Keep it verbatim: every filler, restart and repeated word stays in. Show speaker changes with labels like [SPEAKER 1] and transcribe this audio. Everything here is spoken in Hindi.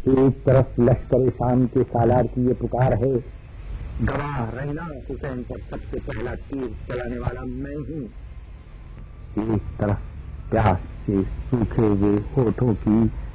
[SPEAKER 1] एक तरफ लश्कर शाम के सालार की ये पुकार है, गवाह रहना हुसैन पर सबसे पहला तीर चलाने वाला मैं हूं। एक तरफ प्यास से सूखे हुए होठों की